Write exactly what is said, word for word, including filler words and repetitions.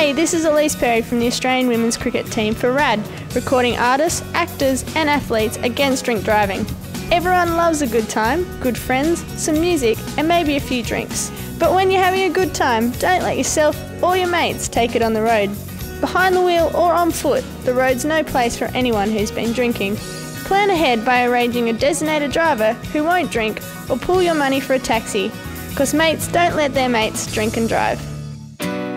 Hey, this is Elise Perry from the Australian women's cricket team for RAD, recording artists, actors and athletes against drink driving. Everyone loves a good time, good friends, some music and maybe a few drinks. But when you're having a good time, don't let yourself or your mates take it on the road. Behind the wheel or on foot, the road's no place for anyone who's been drinking. Plan ahead by arranging a designated driver who won't drink or pull your money for a taxi, because mates don't let their mates drink and drive.